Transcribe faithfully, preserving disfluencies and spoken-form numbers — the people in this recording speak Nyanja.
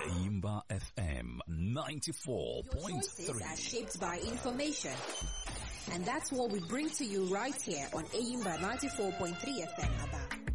Aimba F M ninety-four point three. Your choices are shaped by information. And that's what we bring to you right here on Aimba ninety-four point three F M Aba.